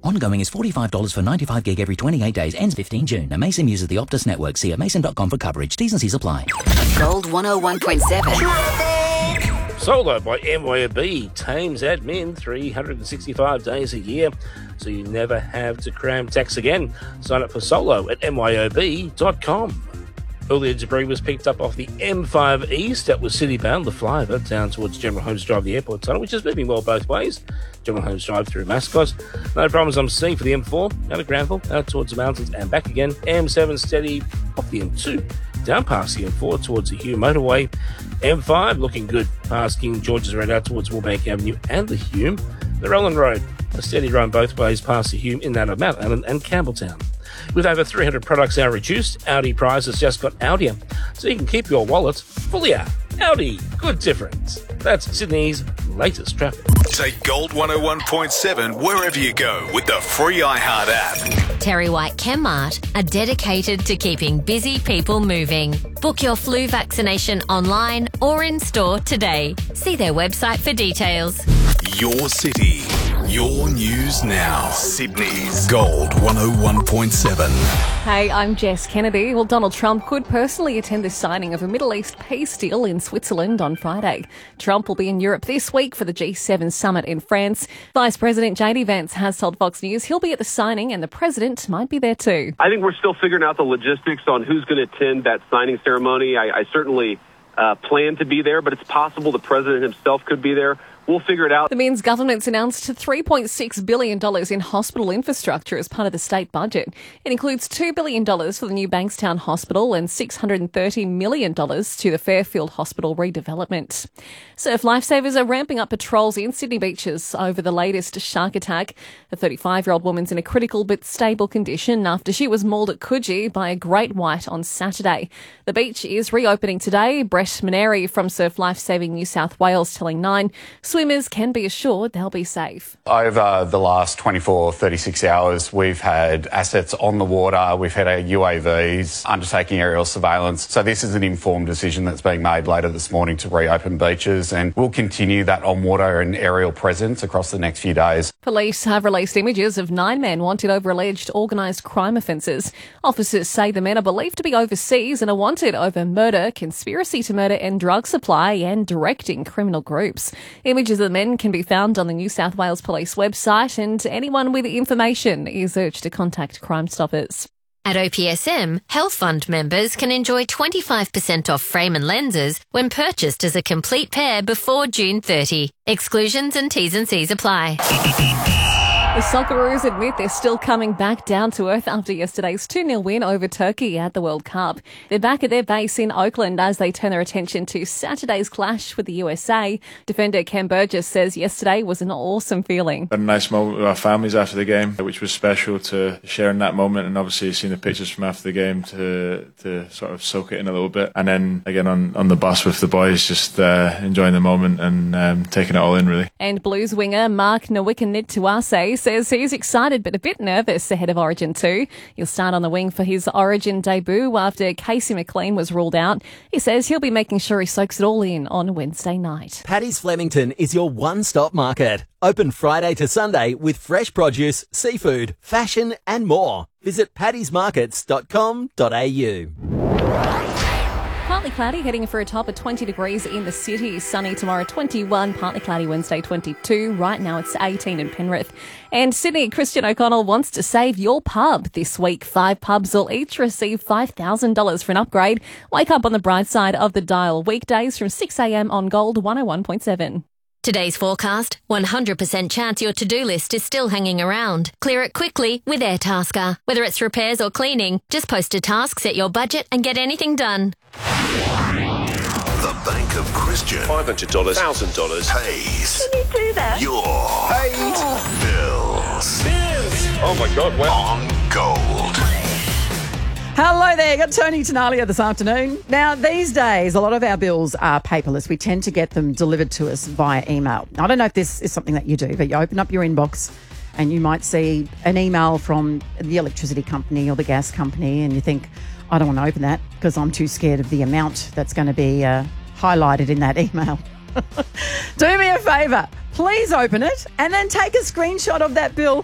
Ongoing is $45 for 95 gig every 28 days. Ends 15 June. Amason uses the Optus network. See amason.com for coverage. T's and C's apply. Gold 101.7. Solo by MYOB tames admin 365 days a year, so you never have to cram tax again. Sign up for Solo at myob.com. Earlier debris was picked up off the M5 East that was citybound, the flyover down towards General Holmes Drive, the airport tunnel, which is moving well both ways. General Holmes Drive through Mascot. No problems I'm seeing for the M4 out of Granville, out towards the mountains and back again. M7 steady off the M2, down past the M4 towards the Hume motorway. M5 looking good past King George's Road out towards Wallbank Avenue and the Hume. The Roland Road, a steady run both ways past the Hume in and out of Mount Allen and Campbelltown. With over 300 products now reduced, Audi Prize has just got Audier, so you can keep your wallet fully out. Audi, good difference. That's Sydney's latest traffic. Take Gold 101.7 wherever you go with the free iHeart app. Terry White Chemmart are dedicated to keeping busy people moving. Book your flu vaccination online or in store today. See their website for details. Your city, your news now. Sydney's Gold 101.7. Hey, I'm Jess Kennedy. Well, Donald Trump could personally attend the signing of a Middle East peace deal in Switzerland on Friday. Trump will be in Europe this week for the G7 summit in France. Vice President JD Vance has told Fox News he'll be at the signing and the president might be there too. I think we're still figuring out the logistics on who's going to attend that signing ceremony. I certainly plan to be there, but it's possible the president himself could be there. We'll figure it out. The Minns government's announced $3.6 billion in hospital infrastructure as part of the state budget. It includes $2 billion for the new Bankstown Hospital and $630 million to the Fairfield Hospital redevelopment. Surf lifesavers are ramping up patrols in Sydney beaches over the latest shark attack. The 35-year-old woman's in a critical but stable condition after she was mauled at Coogee by a great white on Saturday. The beach is reopening today. Brett Maneri from Surf Lifesaving New South Wales telling Nine swimmers can be assured they'll be safe. Over the last 24, 36 hours, we've had assets on the water, we've had our UAVs undertaking aerial surveillance. So this is an informed decision that's being made later this morning to reopen beaches, and we'll continue that on-water and aerial presence across the next few days. Police have released images of 9 men wanted over alleged organised crime offences. Officers say the men are believed to be overseas and are wanted over murder, conspiracy to murder and drug supply and directing criminal groups. Images of the men can be found on the New South Wales Police website, and anyone with information is urged to contact Crime Stoppers. At OPSM, Health Fund members can enjoy 25% off frame and lenses when purchased as a complete pair before June 30. Exclusions and T's and C's apply. The Socceroos admit they're still coming back down to earth after yesterday's 2-0 win over Turkey at the World Cup. They're back at their base in Oakland as they turn their attention to Saturday's clash with the USA. Defender Ken Burgess says yesterday was an awesome feeling. Had a nice moment with our families after the game, which was special to share in that moment, and obviously seeing the pictures from after the game to sort of soak it in a little bit. And then again on the bus with the boys, just enjoying the moment and taking it all in really. And Blues winger Mark Nwikinituase says he's excited but a bit nervous ahead of Origin 2. He'll start on the wing for his Origin debut after Casey McLean was ruled out. He says he'll be making sure he soaks it all in on Wednesday night. Paddy's Flemington is your one-stop market. Open Friday to Sunday with fresh produce, seafood, fashion and more. Visit paddysmarkets.com.au. Partly cloudy, heading for a top of 20 degrees in the city. Sunny tomorrow, 21. Partly cloudy Wednesday, 22. Right now it's 18 in Penrith. And Sydney, Christian O'Connell wants to save your pub this week. 5 pubs will each receive $5,000 for an upgrade. Wake up on the bright side of the dial. Weekdays from 6 a.m. on Gold 101.7. Today's forecast, 100% chance your to-do list is still hanging around. Clear it quickly with Airtasker. Whether it's repairs or cleaning, just post a task, set your budget and get anything done. The Bank of Christian. $500, $1,000 pays. Can you do that? Your bills. Oh my God, wow. On Gold. Hello there, got Tony Tenalia this afternoon. Now, these days, a lot of our bills are paperless. We tend to get them delivered to us via email. I don't know if this is something that you do, but you open up your inbox and you might see an email from the electricity company or the gas company and you think, I don't want to open that because I'm too scared of the amount that's going to be highlighted in that email. Do me a favour, please open it and then take a screenshot of that bill